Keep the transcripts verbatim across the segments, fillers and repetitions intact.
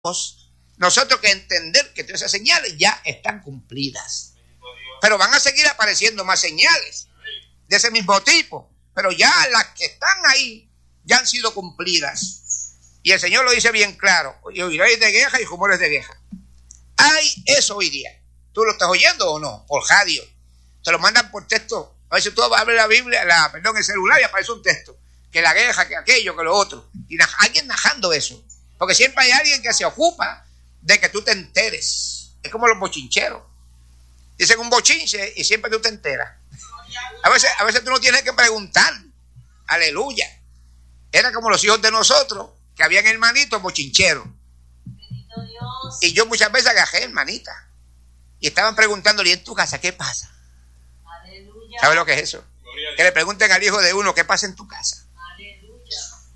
nosotros que entender que todas esas señales ya están cumplidas. Pero van a seguir apareciendo más señales de ese mismo tipo. Pero ya las que están ahí ya han sido cumplidas. Y el Señor lo dice bien claro. Y oiréis de queja y rumores de queja. Hay eso hoy día. ¿Tú lo estás oyendo o no? Por radio. Te lo mandan por texto. A veces tú vas a ver la Biblia, la, perdón, el celular y aparece un texto. Que la queja, que aquello, que lo otro. Y na, alguien najando eso. Porque siempre hay alguien que se ocupa de que tú te enteres. Es como los bochincheros. Dicen un bochinche y siempre tú te enteras. A veces, a veces tú no tienes que preguntar. Aleluya. Era como los hijos de nosotros, que habían hermanitos bochincheros. Y yo muchas veces agajé hermanita. Y estaban preguntándole, ¿y en tu casa qué pasa? Aleluya. ¿Sabes lo que es eso? Que le pregunten al hijo de uno, ¿qué pasa en tu casa? Aleluya.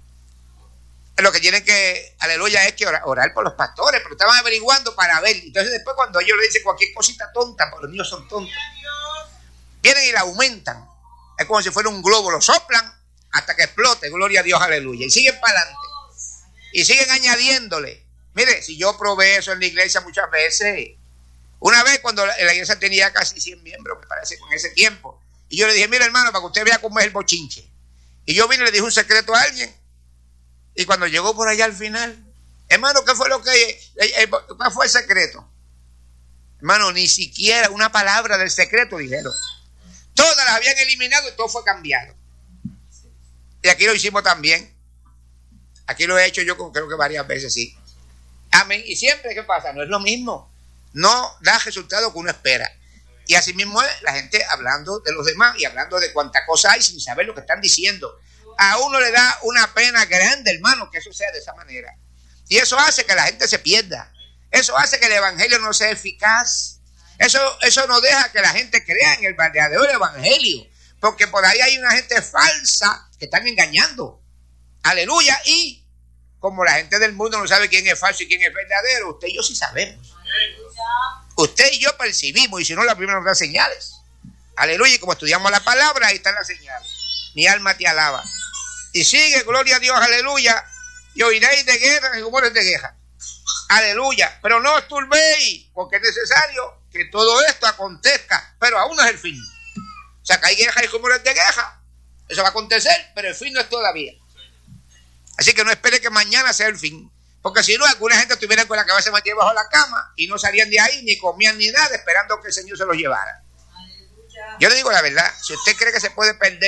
Lo que tienen que, aleluya, es que orar, orar por los pastores, pero estaban averiguando para ver. Entonces después cuando ellos le dicen cualquier cosita tonta, porque los niños son tontos, vienen y la aumentan. Es como si fuera un globo, lo soplan hasta que explote, gloria a Dios, aleluya. Y siguen para adelante. Y siguen añadiéndole. Mire, si yo probé eso en la iglesia muchas veces. Una vez cuando la, la iglesia tenía casi cien miembros, me parece, con ese tiempo. Y yo le dije, mira hermano, para que usted vea cómo es el bochinche. Y yo vine y le dije un secreto a alguien. Y cuando llegó por allá al final, hermano, ¿qué fue lo que, ¿qué fue el secreto? Hermano, ni siquiera una palabra del secreto dijeron. Todas las habían eliminado y todo fue cambiado. Y aquí lo hicimos también. Aquí lo he hecho yo creo que varias veces, sí. Amén. Y siempre, ¿qué pasa? No es lo mismo. No da resultado que uno espera. Y así mismo es la gente hablando de los demás y hablando de cuánta cosa hay sin saber lo que están diciendo. A uno le da una pena grande, hermano, que eso sea de esa manera. Y eso hace que la gente se pierda. Eso hace que el evangelio no sea eficaz. Eso, eso no deja que la gente crea en el verdadero evangelio. Porque por ahí hay una gente falsa que están engañando. Aleluya. Y como la gente del mundo no sabe quién es falso y quién es verdadero, usted y yo sí sabemos. Usted y yo percibimos, y si no, la Biblia nos da señales. Aleluya. Y como estudiamos la palabra, ahí están las señales. Mi alma te alaba. Y sigue, gloria a Dios, aleluya. Y oiréis de guerra y rumores de guerra. Aleluya. Pero no os turbéis, porque es necesario que todo esto acontezca, pero aún no es el fin. O sea, que hay guerra y rumores de guerra. Eso va a acontecer, pero el fin no es todavía. Así que no espere que mañana sea el fin. Porque si no, alguna gente estuviera con la cabeza metida bajo la cama y no salían de ahí, ni comían ni nada, esperando que el Señor se los llevara. Aleluya. Yo le digo la verdad, si usted cree que se puede perder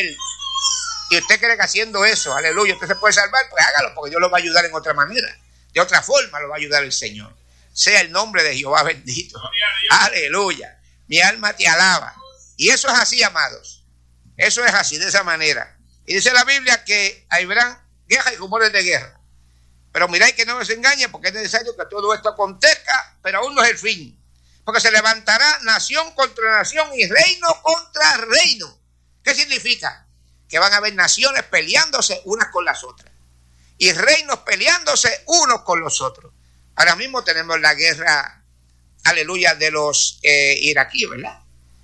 y usted cree que haciendo eso, aleluya, usted se puede salvar, pues hágalo, porque Dios lo va a ayudar en otra manera. De otra forma lo va a ayudar el Señor. Sea el nombre de Jehová bendito. Aleluya. Mi alma te alaba. Y eso es así, amados. Eso es así, de esa manera. Y dice la Biblia que habrán guerra y rumores de guerra. Pero miráis que no nos engañen, porque es necesario que todo esto acontezca, pero aún no es el fin. Porque se levantará nación contra nación y reino contra reino. ¿Qué significa? Que van a haber naciones peleándose unas con las otras. Y reinos peleándose unos con los otros. Ahora mismo tenemos la guerra, aleluya, de los eh, iraquíes, ¿verdad?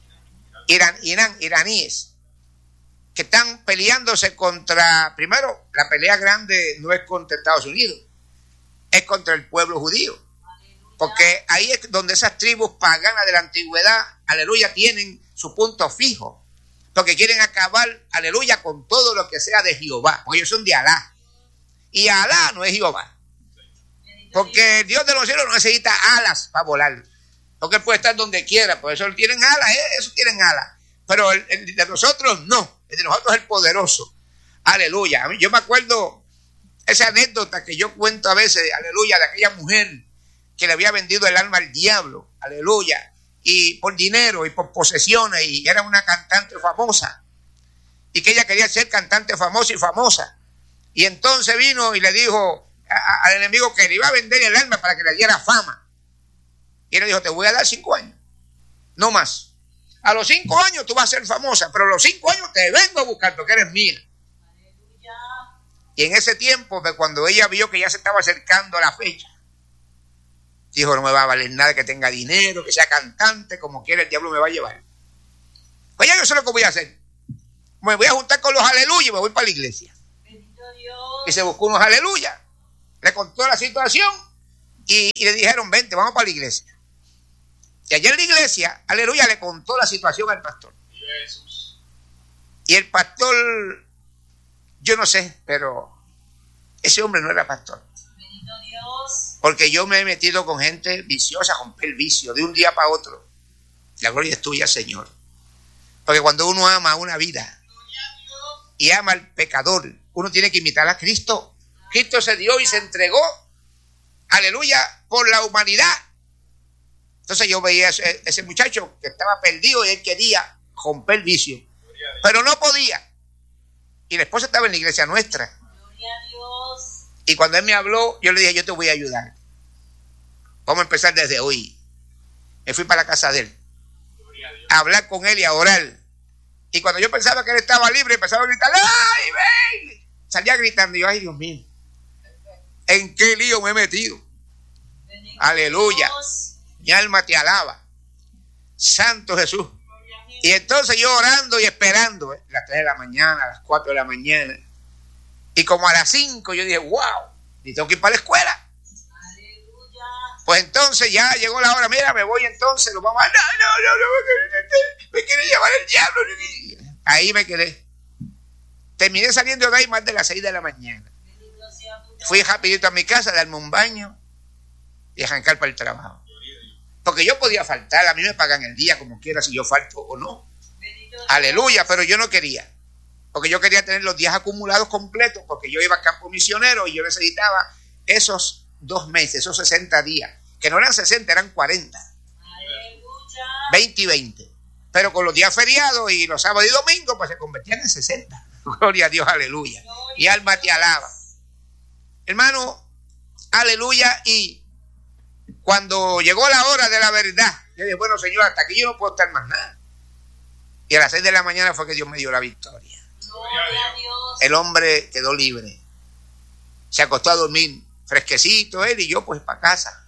Irán, Irán, iraníes. Que están peleándose contra, primero, la pelea grande no es contra Estados Unidos, es contra el pueblo judío. Porque ahí es donde esas tribus paganas de la antigüedad, aleluya, tienen su punto fijo. Porque quieren acabar, aleluya, con todo lo que sea de Jehová. Porque ellos son de Alá. Y Alá no es Jehová. Porque el Dios de los cielos no necesita alas para volar. Porque él puede estar donde quiera. Por eso tienen alas, ¿eh? Eso tienen alas. Pero el, el de nosotros no. El de nosotros es el poderoso. Aleluya. Yo me acuerdo esa anécdota que yo cuento a veces, aleluya, de aquella mujer que le había vendido el alma al diablo. Aleluya. Y por dinero y por posesiones. Y era una cantante famosa. Y que ella quería ser cantante famosa y famosa. Y entonces vino y le dijo a, a, al enemigo que le iba a vender el alma para que le diera fama. Y él le dijo, te voy a dar cinco años. No más. A los cinco años tú vas a ser famosa, pero a los cinco años te vengo a buscar porque eres mía. Aleluya. Y en ese tiempo, cuando ella vio que ya se estaba acercando a la fecha, dijo, no me va a valer nada que tenga dinero, que sea cantante, como quiera el diablo me va a llevar. Pues ya yo sé lo que voy a hacer. Me voy a juntar con los aleluya y me voy para la iglesia. Bendito Dios. Y se buscó unos aleluya. Le contó la situación y, y le dijeron, vente, vamos para la iglesia. Y allá en la iglesia, aleluya, le contó la situación al pastor. Jesús. Y el pastor, yo no sé, pero ese hombre no era pastor. Bendito Dios. Porque yo me he metido con gente viciosa, romper el vicio de un día para otro. La gloria es tuya, Señor. Porque cuando uno ama una vida y ama al pecador, uno tiene que imitar a Cristo. Cristo se dio y se entregó, aleluya, por la humanidad. Entonces yo veía a ese, ese muchacho que estaba perdido y él quería romper el vicio, pero no podía. Y la esposa estaba en la iglesia nuestra. Gloria a Dios. Y cuando él me habló, yo le dije, yo te voy a ayudar. Vamos a empezar desde hoy. Me fui para la casa de él, a hablar con él y a orar. Y cuando yo pensaba que él estaba libre, empezaba a gritar, ¡ay, ven! Salía gritando, y yo, ay, Dios mío, ¿en qué lío me he metido? Bendito Aleluya. Dios. Mi alma te alaba. Santo Jesús. Y entonces yo orando y esperando, ¿eh? Las tres de la mañana, a las cuatro de la mañana. Y como a las cinco yo dije, wow, y tengo que ir para la escuela. Aleluya. Pues entonces ya llegó la hora, mira, me voy entonces, nos vamos a... No, no, no, no, me, me quiere llevar el diablo. Ahí me quedé. Terminé saliendo de ahí más de las seis de la mañana. Bendito sea tu nombre. Fui rapidito a mi casa, darme un baño y arrancar para el trabajo. Porque yo podía faltar, a mí me pagan el día como quiera si yo falto o no. Bendito Dios. Aleluya, pero yo no quería. Porque yo quería tener los días acumulados completos, porque yo iba a campo misionero y yo necesitaba esos dos meses, esos sesenta días, que no eran sesenta, eran cuarenta. Aleluya. veinte y veinte. Pero con los días feriados y los sábados y domingos, pues se convertían en sesenta. Gloria a Dios, aleluya. Mi alma te alaba. Hermano, aleluya. Y cuando llegó la hora de la verdad, yo dije, bueno, Señor, hasta aquí yo no puedo estar más nada. Y a las seis de la mañana fue que Dios me dio la victoria. Gloria a Dios. El hombre quedó libre. Se acostó a dormir fresquecito, él y yo pues para casa.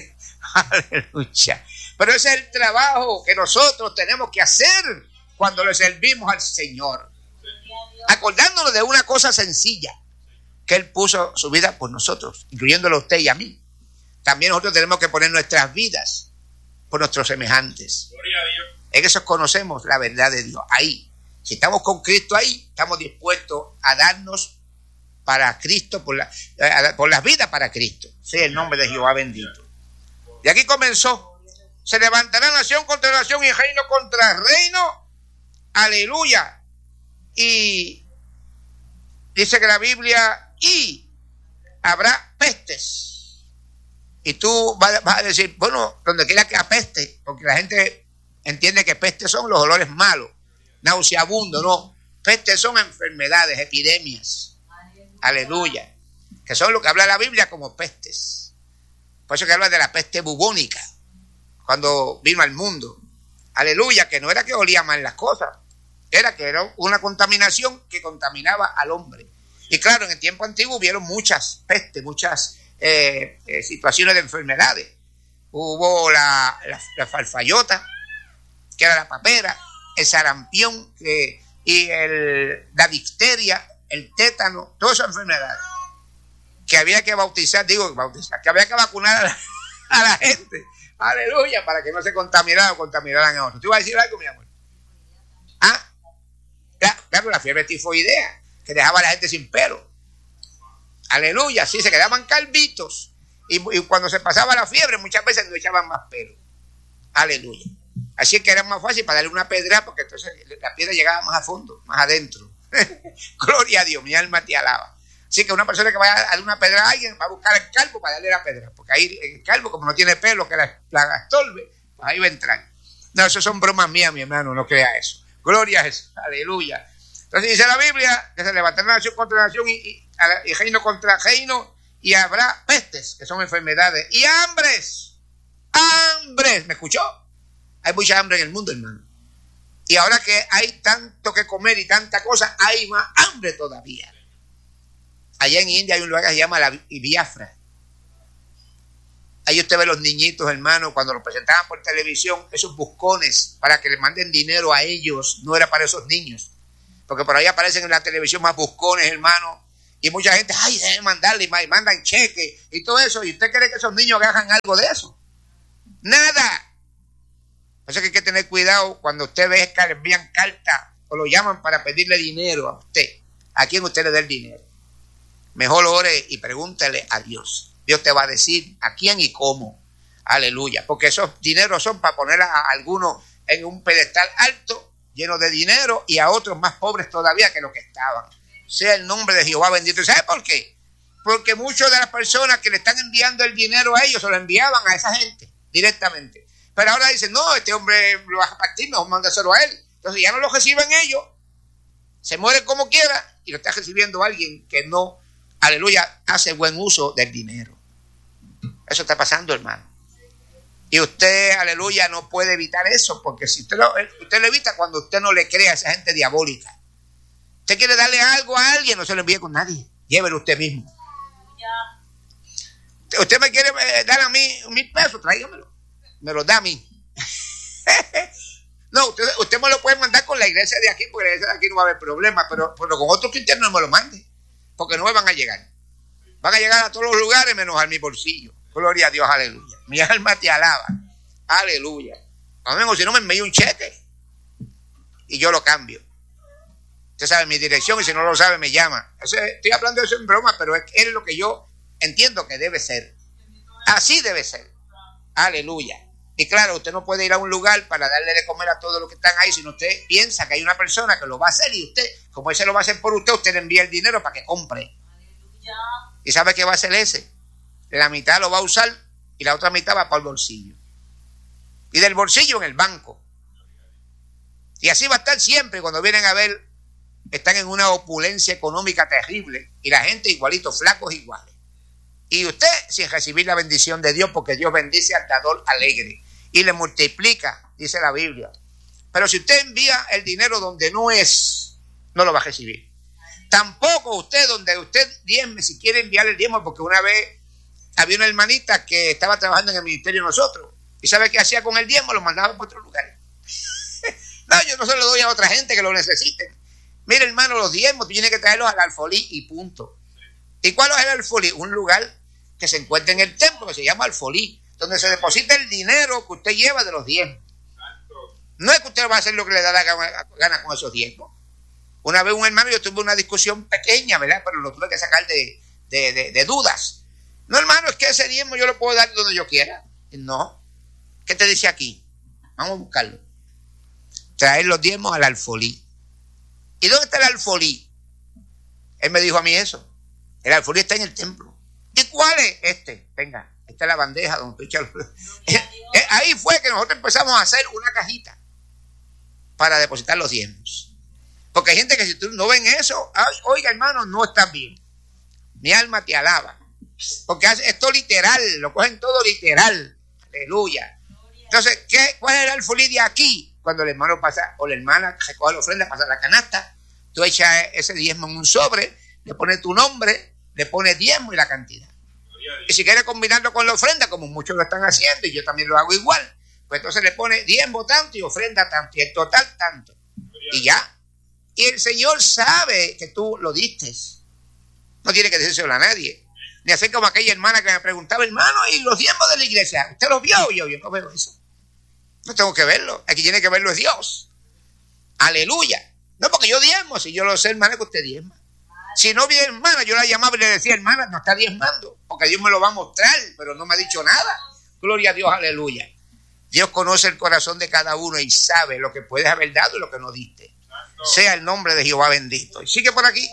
Aleluya. Pero ese es el trabajo que nosotros tenemos que hacer cuando le servimos al Señor. Acordándonos de una cosa sencilla, que Él puso su vida por nosotros, incluyéndolo a usted y a mí. También nosotros tenemos que poner nuestras vidas por nuestros semejantes. Gloria a Dios. En eso conocemos la verdad de Dios. Ahí, si estamos con Cristo ahí, estamos dispuestos a darnos para Cristo, por, la, por las vidas para Cristo. Sea el nombre de Jehová bendito. Y aquí comenzó. Se levantará nación contra nación y reino contra reino. Aleluya. Y dice que la Biblia, y habrá pestes. Y tú vas a decir, bueno, donde quiera que apeste, porque la gente entiende que pestes son los olores malos, nauseabundos, no. Pestes son enfermedades, epidemias. Aleluya. Que son lo que habla la Biblia como pestes. Por eso que habla de la peste bubónica, cuando vino al mundo. Aleluya, que no era que olía mal las cosas, era que era una contaminación que contaminaba al hombre. Y claro, en el tiempo antiguo hubieron muchas pestes, muchas eh, eh, situaciones de enfermedades. Hubo la, la, la farfallota, que era la papera, el sarampión que, y el, la difteria, el tétano, todas esas enfermedades que había que bautizar, digo bautizar, que había que vacunar a la, a la gente. Aleluya, para que no se contaminaran o contaminaran a otros. ¿Tú ibas a decir algo, mi amor? Ah, claro, la fiebre tifoidea, que dejaba a la gente sin pelo. Aleluya, sí, se quedaban calvitos. Y, y cuando se pasaba la fiebre, muchas veces no echaban más pelo. Aleluya. Así que era más fácil para darle una pedra, porque entonces la piedra llegaba más a fondo, más adentro. Gloria a Dios, mi alma te alaba. Así que una persona que vaya a darle una pedra a alguien va a buscar el calvo para darle la pedra, porque ahí el calvo, como no tiene pelo que la, la estorbe, pues ahí va a entrar. No, eso son bromas mías, mi hermano, no crea eso. Gloria a Jesús, aleluya. Entonces dice la Biblia que se levantará nación contra nación y, y, y reino contra reino, y habrá pestes, que son enfermedades, y hambres. Hambres, ¿me escuchó? Hay mucha hambre en el mundo, hermano. Y ahora que hay tanto que comer y tanta cosa, hay más hambre todavía. Allá en India hay un lugar que se llama la Biafra. Ahí usted ve los niñitos, hermano, cuando los presentaban por televisión, esos buscones para que le manden dinero a ellos, no era para esos niños. Porque por ahí aparecen en la televisión más buscones, hermano, Y mucha gente, ay, debe mandarle, y mandan cheques y todo eso. ¿Y usted cree que esos niños hagan algo de eso? Nada. Por eso que hay que tener cuidado cuando usted ve que le envían cartas o lo llaman para pedirle dinero a usted. ¿A quién usted le da el dinero? Mejor ore y pregúntele a Dios. Dios te va a decir a quién y cómo. Aleluya. Porque esos dineros son para poner a algunos en un pedestal alto, lleno de dinero, y a otros más pobres todavía que los que estaban. Sea el nombre de Jehová bendito. ¿Y sabe por qué? Porque muchas de las personas que le están enviando el dinero a ellos se lo enviaban a esa gente directamente. Pero ahora dicen, no, este hombre lo va a partir, mejor mándaselo a él. Entonces ya no lo reciben ellos. Se muere como quiera y lo está recibiendo alguien que no, aleluya, hace buen uso del dinero. Eso está pasando, hermano. Y usted, aleluya, no puede evitar eso, porque si usted lo, usted lo evita cuando usted no le cree a esa gente diabólica. Usted quiere darle algo a alguien, no se lo envíe con nadie. Llévelo usted mismo. Usted me quiere dar a mí mil pesos, tráigamelo. Me lo da a mí. No, usted, usted me lo puede mandar con la iglesia de aquí, porque la iglesia de aquí no va a haber problema, pero, pero con otros cristianos no me lo mande, porque no me van a llegar. Van a llegar a todos los lugares menos a mi bolsillo. Gloria a Dios, aleluya. Mi alma te alaba. Aleluya. Amén, o si no me envíe un cheque y yo lo cambio. Usted sabe mi dirección y si no lo sabe me llama. O sea, estoy hablando de eso en broma, pero es, es lo que yo entiendo que debe ser. Así debe ser. Aleluya. Y claro, usted no puede ir a un lugar para darle de comer a todos los que están ahí, sino usted piensa que hay una persona que lo va a hacer y usted, como ese lo va a hacer por usted, usted le envía el dinero para que compre. Aleluya. ¿Y sabe qué va a hacer ese? La mitad lo va a usar y la otra mitad va para el bolsillo. Y del bolsillo en el banco. Y así va a estar siempre. Cuando vienen a ver, están en una opulencia económica terrible y la gente igualito, flacos iguales. Y usted sin recibir la bendición de Dios, porque Dios bendice al dador alegre y le multiplica, dice la Biblia. Pero si usted envía el dinero donde no es, no lo va a recibir. Tampoco usted donde usted diezme, si quiere enviar el diezmo, porque una vez había una hermanita que estaba trabajando en el ministerio de nosotros, y ¿sabe qué hacía con el diezmo? Lo mandaba para otros lugares. No, yo no se lo doy a otra gente que lo necesiten. Mire, hermano, los diezmos tú tienes que traerlos al alfolí y punto. ¿Y cuál es el alfolí? Un lugar que se encuentra en el templo que se llama alfolí, donde se deposita el dinero que usted lleva de los diezmos. No es que usted va a hacer lo que le da la gana con esos diezmos. Una vez un hermano, yo tuve una discusión pequeña, ¿verdad? Pero lo tuve que sacar de, de, de, de dudas. No, hermano, es que ese diezmo yo lo puedo dar donde yo quiera. No. ¿Qué te dice aquí? Vamos a buscarlo. Traer los diezmos al alfolí. ¿Y dónde está el alfolí? Él me dijo a mí eso. El alfolí está en el templo. ¿Y cuál es? Este. Venga, esta es la bandeja donde tú echas los... Ahí fue que nosotros empezamos a hacer una cajita para depositar los diezmos. Porque hay gente que si tú no ven eso, ay, oiga, hermano, no estás bien. Mi alma te alaba. Porque esto literal, lo cogen todo literal. Aleluya. Entonces, ¿qué, ¿cuál es el alfolí de aquí? Cuando el hermano pasa, o la hermana recoge la ofrenda, pasa la canasta, tú echas ese diezmo en un sobre, le pones tu nombre, le pones diezmo y la cantidad. Y si quieres combinarlo con la ofrenda, como muchos lo están haciendo, y yo también lo hago igual, pues entonces le pones diezmo tanto y ofrenda tanto, y el total tanto. Y ya. Y el Señor sabe que tú lo diste. No tiene que decírselo a nadie. Ni hacer como aquella hermana que me preguntaba, hermano, ¿y los diezmos de la iglesia? ¿Usted los vio? Yo, yo no veo eso. No tengo que verlo. Aquí tiene que verlo es Dios. Aleluya. No porque yo diezmo, si yo lo sé, hermana, que usted diezma. Si no vi hermana, yo la llamaba y le decía, hermana, no está diezmando, porque Dios me lo va a mostrar, pero no me ha dicho nada. Gloria a Dios, aleluya. Dios conoce el corazón de cada uno y sabe lo que puedes haber dado y lo que no diste. Sea el nombre de Jehová bendito. Y sigue por aquí.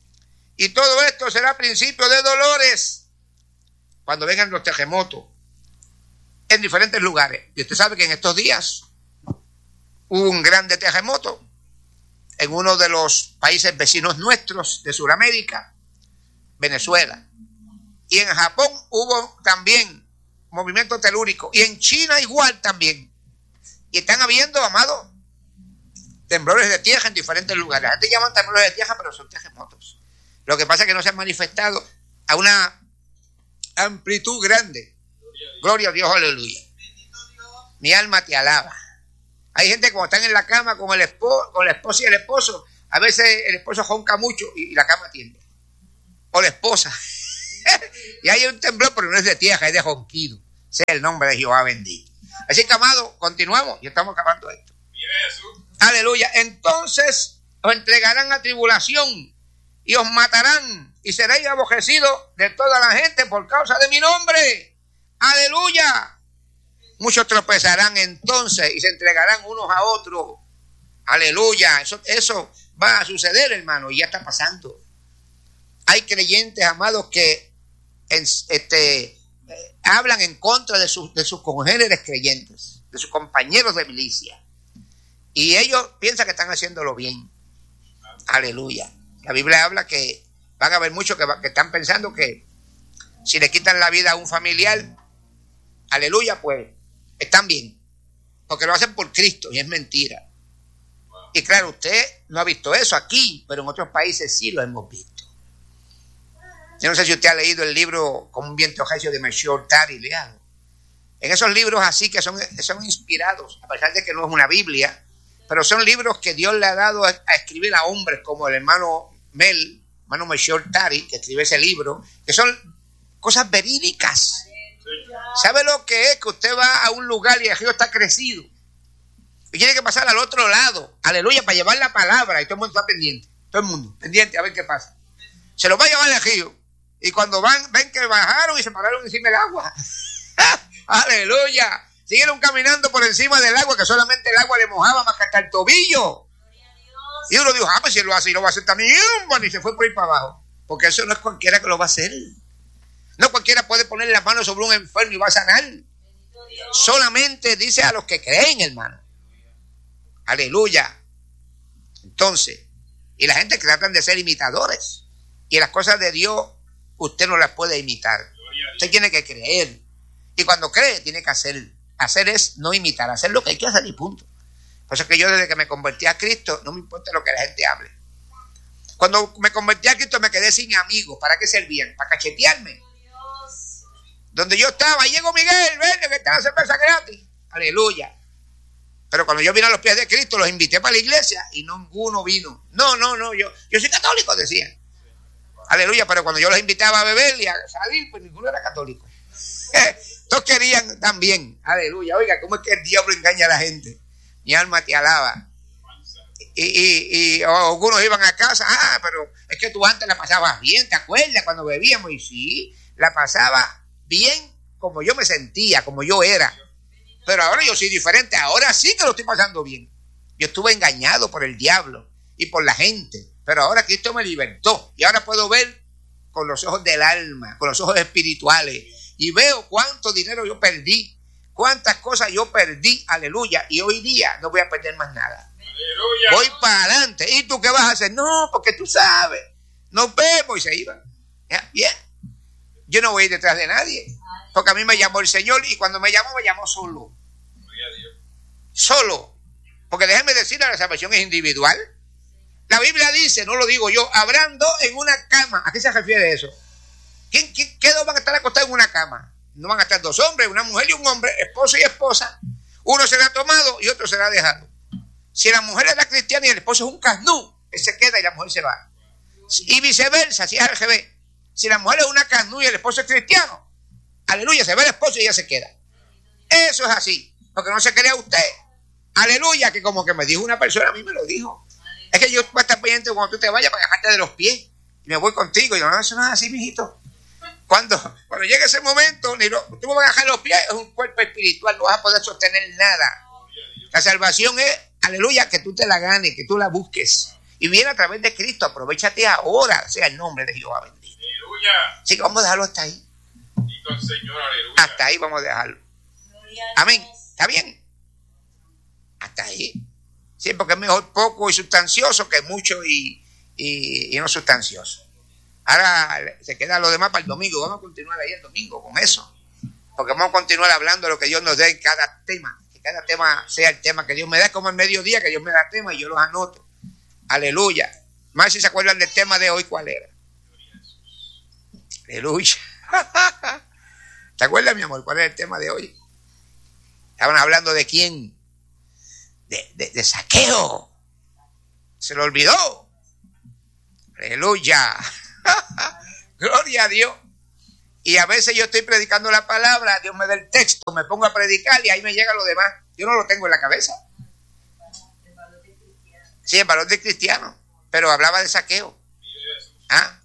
Y todo esto será principio de dolores cuando vengan los terremotos en diferentes lugares. Y usted sabe que en estos días hubo un grande terremoto en uno de los países vecinos nuestros de Sudamérica, Venezuela. Y en Japón hubo también movimiento telúrico. Y en China igual también. Y están habiendo, amado, temblores de tierra en diferentes lugares. Antes llaman temblores de tierra, pero son terremotos. Lo que pasa es que no se han manifestado a una amplitud grande. Gloria a Dios, aleluya. Mi alma te alaba. Hay gente como están en la cama con el esposo, con la esposa y el esposo, a veces el esposo ronca mucho y, y la cama tiende. o la esposa. Y hay un temblor, pero no es de tierra, es de ronquido. Sea el nombre de Jehová bendito. Así que, amado, continuamos y estamos acabando esto. Aleluya. Entonces os entregarán a tribulación y os matarán y seréis aborrecidos de toda la gente por causa de mi nombre. Aleluya. Muchos tropezarán entonces y se entregarán unos a otros. Aleluya. Eso, eso va a suceder, hermano, y ya está pasando. Hay creyentes, amados, que en, este, eh, hablan en contra de, sus, de sus congéneres creyentes, de sus compañeros de milicia. Y ellos piensan que están haciéndolo bien. Aleluya. La Biblia habla que van a haber muchos que, que están pensando que si le quitan la vida a un familiar, aleluya, pues están bien. Porque lo hacen por Cristo y es mentira. Y claro, usted no ha visto eso aquí, pero en otros países sí lo hemos visto. Yo no sé si usted ha leído el libro Como un viento recio de Melchior Tari, leado. En esos libros así que son, son inspirados, a pesar de que no es una Biblia, pero son libros que Dios le ha dado a, a escribir a hombres como el hermano Mel, hermano Melchior Tari, que escribe ese libro, que son cosas verídicas. ¿Sabe lo que es? Que usted va a un lugar y el río está crecido y tiene que pasar al otro lado, aleluya, para llevar la palabra, y todo el mundo está pendiente, todo el mundo pendiente a ver qué pasa. Se lo va a llevar el río y cuando van, ven que bajaron y se pararon encima del agua. Aleluya. Siguieron caminando por encima del agua, que solamente el agua le mojaba más que hasta el tobillo. Y uno dijo, ah, pues si él lo hace y lo va a hacer también, y se fue por ahí para abajo. Porque eso no es cualquiera que lo va a hacer. No cualquiera puede poner las manos sobre un enfermo y va a sanar. Solamente dice a los que creen, hermano. Aleluya. Entonces, y la gente que tratan de ser imitadores. Y las cosas de Dios, usted no las puede imitar. Usted tiene que creer. Y cuando cree, tiene que hacer. Hacer es no imitar, hacer lo que hay que hacer y punto. Por eso es que yo desde que me convertí a Cristo, no me importa lo que la gente hable. Cuando me convertí a Cristo me quedé sin amigos. ¿Para qué servían? Para cachetearme. Donde yo estaba, ahí llegó Miguel, ven, que está la cerveza gratis. Aleluya. Pero cuando yo vine a los pies de Cristo, los invité para la iglesia y ninguno vino. No, no, no, yo, yo soy católico, decían. Aleluya, pero cuando yo los invitaba a beber y a salir, pues ninguno era católico. Todos querían también. Aleluya. Oiga, ¿cómo es que el diablo engaña a la gente? Mi alma te alaba. Y, y, y algunos iban a casa. Ah, pero es que tú antes la pasabas bien, ¿te acuerdas? Cuando bebíamos. Y sí, la pasaba bien como yo me sentía, como yo era. Pero ahora yo soy diferente. Ahora sí que lo estoy pasando bien. Yo estuve engañado por el diablo y por la gente. Pero ahora Cristo me libertó. Y ahora puedo ver con los ojos del alma, con los ojos espirituales. Y veo cuánto dinero yo perdí, cuántas cosas yo perdí, aleluya, y hoy día no voy a perder más nada. Aleluya. Voy para adelante. ¿Y tú qué vas a hacer? No, porque tú sabes, nos vemos, y se iban. ¿Ya? Bien. Yo no voy a ir detrás de nadie, porque a mí me llamó el Señor, y cuando me llamó, me llamó solo. Solo. Porque déjenme decirle, la salvación es individual. La Biblia dice, no lo digo yo, hablando en una cama. ¿A qué se refiere eso? ¿Quién, quién, ¿Qué dos van a estar acostados en una cama? No van a estar dos hombres, una mujer y un hombre, esposo y esposa. Uno será tomado y otro será dejado. Si la mujer es la cristiana y el esposo es un casnú, él se queda y la mujer se va. Y viceversa, si es al revés. Si la mujer es una casnú y el esposo es cristiano, aleluya, se va el esposo y ella se queda. Eso es así, porque no se crea usted. Aleluya, que como que me dijo una persona, a mí me lo dijo. Es que yo voy a estar pendiente cuando tú te vayas para dejarte de los pies. Y me voy contigo. Y yo, no, eso no es así, mijito. Cuando, cuando llegue ese momento, ni lo, tú me vas a dejar los pies, es un cuerpo espiritual, no vas a poder sostener nada. La salvación es, aleluya, que tú te la ganes, que tú la busques. Y viene a través de Cristo, aprovechate ahora, sea el nombre de Jehová bendito. Aleluya. Así que vamos a dejarlo hasta ahí. Señor, aleluya. Hasta ahí vamos a dejarlo. Amén. ¿Está bien? Hasta ahí. Sí, porque es mejor poco y sustancioso que mucho y, y, y no sustancioso. Ahora se queda lo demás para el domingo. Vamos a continuar ahí el domingo con eso. Porque vamos a continuar hablando de lo que Dios nos dé en cada tema. Que cada tema sea el tema que Dios me da, como el mediodía, que Dios me da tema y yo los anoto. Aleluya. Más si se acuerdan del tema de hoy, ¿cuál era? Aleluya. ¿Te acuerdas, mi amor? ¿Cuál era el tema de hoy? Estaban hablando de quién. De, de, de Saqueo. Se lo olvidó. Aleluya. Gloria a Dios. Y a veces yo estoy predicando la palabra, Dios me da el texto, me pongo a predicar y ahí me llega lo demás. Yo no lo tengo en la cabeza. Sí, el valor de cristiano, pero hablaba de saqueo. ¿Ah?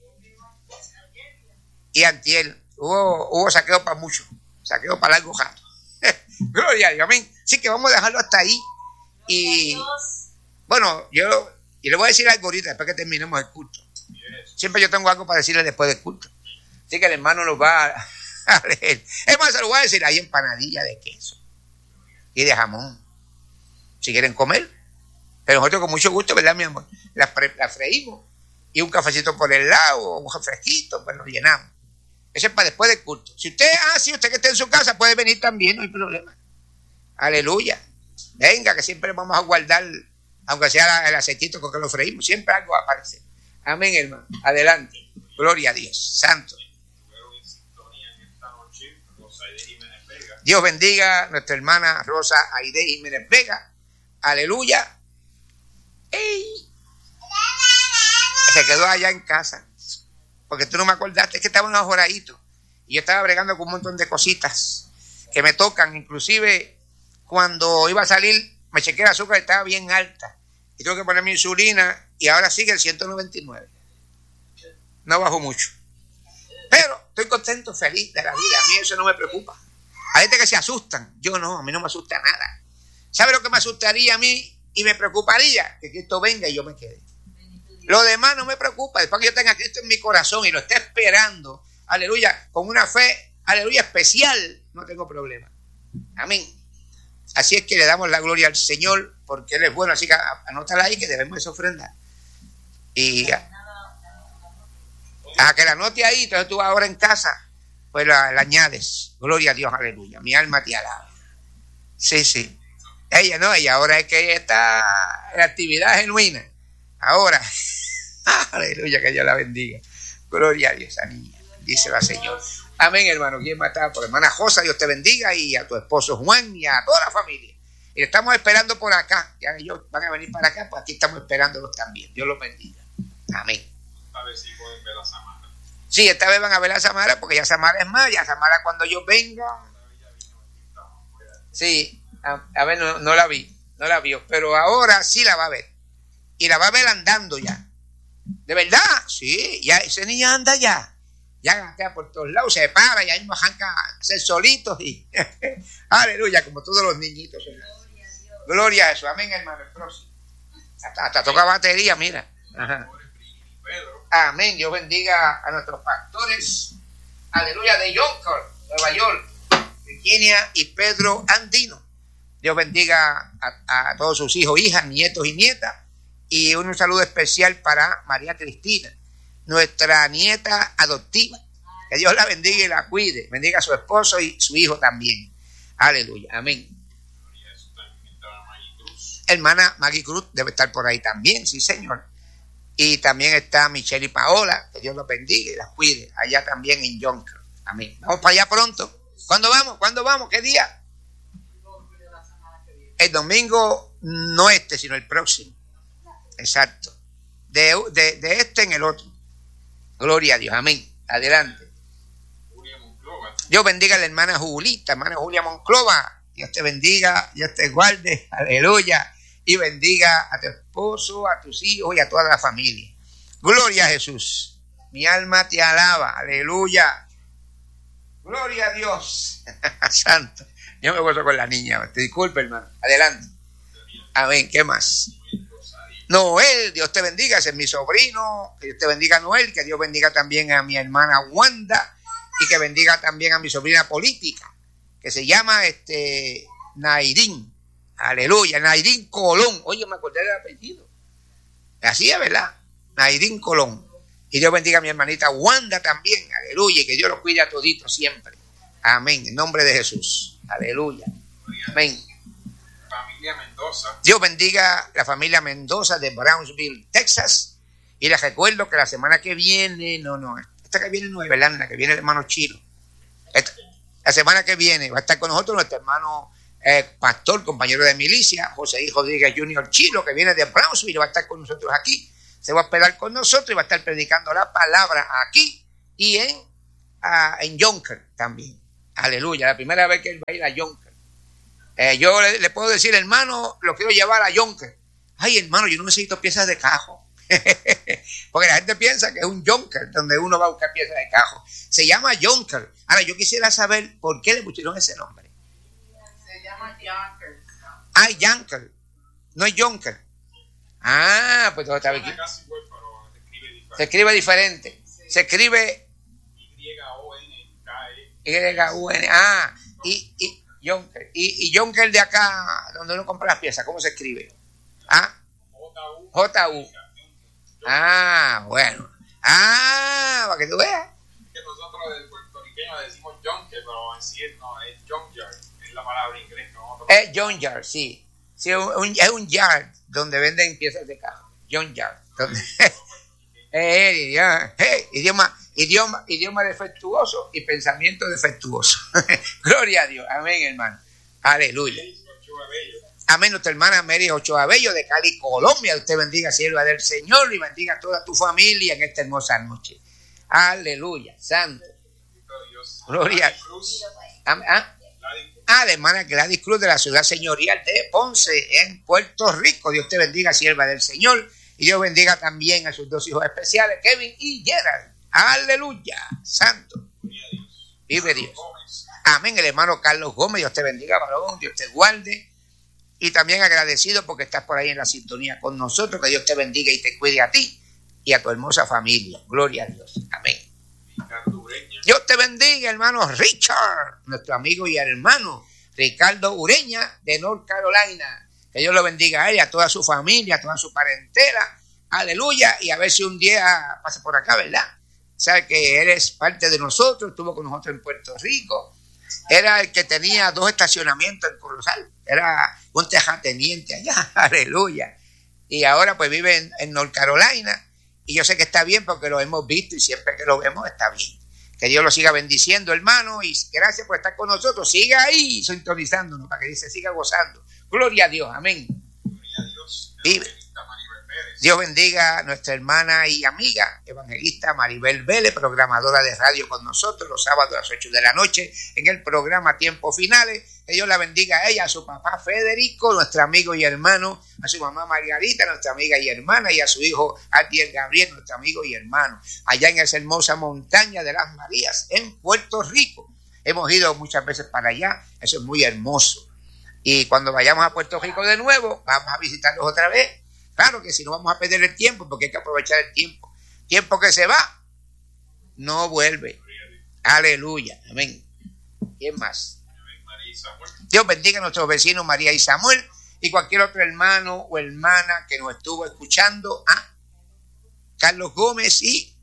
Y antier, hubo, hubo saqueo para mucho, saqueo para largo rato. Gloria a Dios, amén. Así que vamos a dejarlo hasta ahí. Y bueno, yo y le voy a decir algo ahorita, después que terminemos el culto. Siempre yo tengo algo para decirle después del culto. Así que el hermano lo va a leer. Es más, se lo voy a decir, hay empanadilla de queso y de jamón, si quieren comer. Pero nosotros con mucho gusto, ¿verdad, mi amor? Las la freímos y un cafecito por el lado, un refresquito, pues nos llenamos. Eso es para después del culto. Si usted, ah, sí, usted que esté en su casa puede venir también, no hay problema. Aleluya. Venga, que siempre vamos a guardar, aunque sea el aceitito con que lo freímos, siempre algo va a aparecer. Amén, hermano. Adelante. Gloria a Dios. Santo. Dios bendiga a nuestra hermana Rosa Aide Jiménez Vega. Aleluya. ¡Ey! Se quedó allá en casa. Porque tú no me acordaste, es que estaba unos horaditos. Y yo estaba bregando con un montón de cositas que me tocan. Inclusive, cuando iba a salir, me chequeé el azúcar, estaba bien alta. Y tuve que poner mi insulina. Y ahora sigue el ciento noventa y nueve. No bajó mucho. Pero estoy contento, feliz de la vida. A mí eso no me preocupa. Hay gente que se asustan. Yo no, a mí no me asusta nada. ¿Sabe lo que me asustaría a mí y me preocuparía? Que Cristo venga y yo me quede. Lo demás no me preocupa. Después que yo tenga a Cristo en mi corazón y lo esté esperando, aleluya, con una fe, aleluya, especial, no tengo problema. Amén. Así es que le damos la gloria al Señor porque Él es bueno. Así que anótala ahí que debemos de ofrendar. Y a, a que la anote ahí, entonces tú ahora en casa, pues la, la añades. Gloria a Dios, aleluya. Mi alma te alaba. Sí, sí. Ella no, ella ahora es que está en actividad genuina. Ahora, aleluya, que Dios la bendiga. Gloria a Dios, esa niña. Dice la Señor. Amén, hermano. ¿Quién va a estar? Por hermana Josa, Dios te bendiga, y a tu esposo Juan y a toda la familia. Y le estamos esperando por acá. Ya ellos van a venir para acá, pues aquí estamos esperándolos también. Dios los bendiga. Amén. Esta vez sí pueden ver a Samara. Sí, esta vez van a ver a Samara, porque ya Samara es más, ya Samara cuando yo venga. Sí, a, a ver, no, no la vi, no la vio, pero ahora sí la va a ver. Y la va a ver andando ya. ¿De verdad? Sí, ya ese niño anda ya. Ya anda por todos lados, se para, ya mismo arranca a ser solitos y aleluya, como todos los niñitos. Gloria a Dios. Gloria a eso, amén, hermano, el próximo. Hasta, hasta toca batería, mira. Ajá. Amén, Dios bendiga a nuestros pastores, aleluya, de Yonkers, Nueva York, Virginia y Pedro Andino. Dios bendiga a, a todos sus hijos, hijas, nietos y nietas. Y un saludo especial para María Cristina, nuestra nieta adoptiva. Que Dios la bendiga y la cuide. Bendiga a su esposo y su hijo también. Aleluya. Amén. Hermana Maggie Cruz debe estar por ahí también, sí, señor. Y también está Michelle y Paola. Que Dios los bendiga y las cuide. Allá también en Yonkers. Amén. Vamos para allá pronto. ¿Cuándo vamos? ¿Cuándo vamos? ¿Qué día? El domingo, no este, sino el próximo. Exacto. De, de, de este en el otro. Gloria a Dios. Amén. Adelante. Dios bendiga a la hermana Julita, hermana Julia Monclova. Dios te bendiga, Dios te guarde. Aleluya. Y bendiga a tu esposo, a tus hijos y a toda la familia. Gloria a Jesús. Mi alma te alaba. Aleluya. Gloria a Dios. Santo. Yo me gozo con la niña. Te disculpe, hermano. Adelante. Amén. ¿Qué más? Noel, Dios te bendiga, ese es mi sobrino. Que Dios te bendiga, Noel. Que Dios bendiga también a mi hermana Wanda. Y que bendiga también a mi sobrina política, que se llama este Nairín. Aleluya, Nairín Colón. Oye, me acordé del apellido. Así es, ¿verdad? Nairín Colón. Y Dios bendiga a mi hermanita Wanda también. Aleluya, y que Dios los cuide a toditos siempre. Amén, en nombre de Jesús. Aleluya. Amén. Familia Mendoza. Dios bendiga la familia Mendoza de Brownsville, Texas. Y les recuerdo que la semana que viene, no, no, esta que viene no es, ¿verdad? La que viene el hermano Chilo. Esta, la semana que viene va a estar con nosotros nuestro hermano eh, pastor, compañero de milicia, José I. Rodríguez junior Chilo, que viene de Brownsville, va a estar con nosotros aquí. Se va a hospedar con nosotros y va a estar predicando la palabra aquí y en, uh, en Yonker también. Aleluya, la primera vez que él va a ir a Yonker. Eh, yo le, le puedo decir, hermano, lo quiero llevar a Yonker. Ay, hermano, yo no necesito piezas de cajo. Porque la gente piensa que es un Yonker donde uno va a buscar piezas de cajo. Se llama Yonker. Ahora, yo quisiera saber por qué le pusieron ese nombre. Se llama Yonker. Ah, Yonker. No es Yonker. Ah, pues todo está aquí. Casi igual, pero se escribe diferente. Se escribe diferente. Se escribe Y O N K E. Y U N. Ah, y, y Yonker. Y, y Yonker de acá, donde uno compra las piezas, ¿cómo se escribe? Ah, J U. Ah, bueno. Ah, para que tú veas. Que nosotros del puertorriqueño decimos junker, pero en sí no es junkyard, es la palabra en inglés. ¿No? Es junkyard, sí. Sí, un, es un yard donde venden piezas de carro. Junkyard. Donde, eh, idioma, eh, idioma, idioma, idioma defectuoso y pensamiento defectuoso. Gloria a Dios. Amén, hermano. Aleluya. Amén, nuestra hermana Mary Ochoa Bello de Cali, Colombia. Usted bendiga, sierva del Señor, y bendiga a toda tu familia en esta hermosa noche. Aleluya, santo. Gloria a Dios. Ah, ah, la hermana Gladys Cruz de la ciudad señorial de Ponce, en Puerto Rico. Dios te bendiga, sierva del Señor. Y Dios bendiga también a sus dos hijos especiales, Kevin y Gerald. Aleluya, santo. Vive Dios. Amén, el hermano Carlos Gómez. Dios te bendiga, varón. Dios te guarde. Y también agradecido porque estás por ahí en la sintonía con nosotros. Que Dios te bendiga y te cuide a ti y a tu hermosa familia. Gloria a Dios. Amén. Dios te bendiga, hermano Richard, nuestro amigo y hermano Ricardo Ureña de North Carolina. Que Dios lo bendiga a él y a toda su familia, a toda su parentela. Aleluya. Y a ver si un día pasa por acá, ¿verdad? Sabe que eres parte de nosotros, estuvo con nosotros en Puerto Rico. Era el que tenía dos estacionamientos en Corozal. Era un terrateniente allá. Aleluya. Y ahora pues vive en, en North Carolina. Y yo sé que está bien porque lo hemos visto y siempre que lo vemos está bien. Que Dios lo siga bendiciendo, hermano. Y gracias por estar con nosotros. Siga ahí sintonizándonos para que dice, siga gozando. Gloria a Dios. Amén. Gloria a Dios. Vive. Dios bendiga a nuestra hermana y amiga evangelista Maribel Vélez, programadora de radio con nosotros los sábados a las ocho de la noche en el programa Tiempos Finales. Que Dios la bendiga a ella, a su papá Federico, nuestro amigo y hermano, a su mamá Margarita, nuestra amiga y hermana, y a su hijo Adiel Gabriel, nuestro amigo y hermano, allá en esa hermosa montaña de las Marías, en Puerto Rico. Hemos ido muchas veces para allá, eso es muy hermoso. Y cuando vayamos a Puerto Rico de nuevo, vamos a visitarlos otra vez. Claro que si no vamos a perder el tiempo, porque hay que aprovechar el tiempo. Tiempo que se va, no vuelve. Aleluya. Amén. ¿Quién más? Dios bendiga a nuestros vecinos María y Samuel y cualquier otro hermano o hermana que nos estuvo escuchando. Ah, Carlos Gómez y,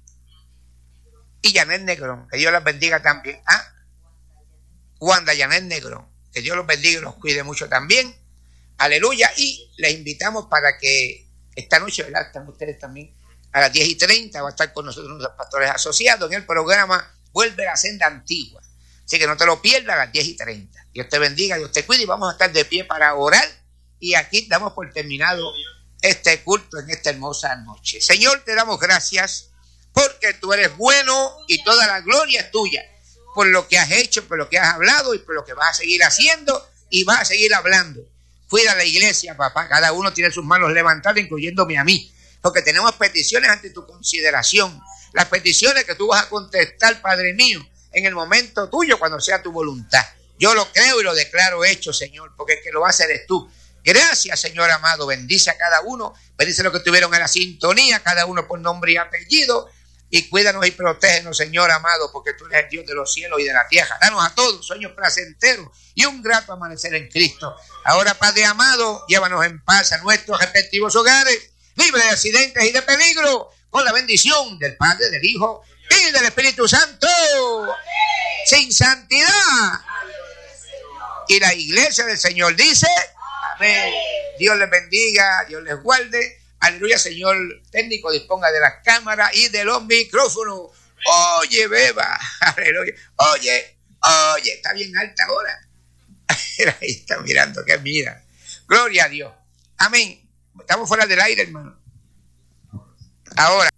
y Janet Negrón. Que Dios las bendiga también. Ah, Wanda Janet Negrón. Que Dios los bendiga y los cuide mucho también. Aleluya. Y les invitamos para que esta noche, ¿verdad? Están ustedes también a las diez y treinta. Va a estar con nosotros los pastores asociados en el programa Vuelve la Senda Antigua. Así que no te lo pierdas a las diez y treinta. Dios te bendiga, Dios te cuide y vamos a estar de pie para orar. Y aquí damos por terminado este culto en esta hermosa noche. Señor, te damos gracias porque tú eres bueno y toda la gloria es tuya. Por lo que has hecho, por lo que has hablado y por lo que vas a seguir haciendo y vas a seguir hablando. Cuida la iglesia, papá. Cada uno tiene sus manos levantadas, incluyéndome a mí. Porque tenemos peticiones ante tu consideración. Las peticiones que tú vas a contestar, Padre mío, en el momento tuyo, cuando sea tu voluntad. Yo lo creo y lo declaro hecho, Señor, porque el que lo va a hacer es tú. Gracias, Señor amado. Bendice a cada uno. Bendice a los que estuvieron en la sintonía, cada uno por nombre y apellido. Y cuídanos y protégenos, Señor amado, porque tú eres el Dios de los cielos y de la tierra. Danos a todos sueños placenteros y un grato amanecer en Cristo. Ahora, Padre amado, llévanos en paz a nuestros respectivos hogares, libre de accidentes y de peligro, con la bendición del Padre, del Hijo y del Espíritu Santo. Sin santidad. Y la iglesia del Señor dice, amén. Dios les bendiga, Dios les guarde. Aleluya, Señor técnico, disponga de las cámaras y de los micrófonos. Oye, beba. Aleluya. Oye, oye, está bien alta ahora. Ahí está mirando, que mira. Gloria a Dios. Amén. Estamos fuera del aire, hermano. Ahora.